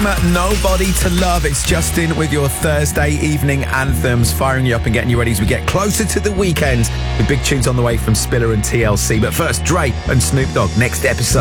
Nobody to Love. It's Justin with your Thursday evening anthems, firing you up and getting you ready as we get closer to the weekend with big tunes on the way from Spiller and TLC. But first, Dre and Snoop Dogg, next episode.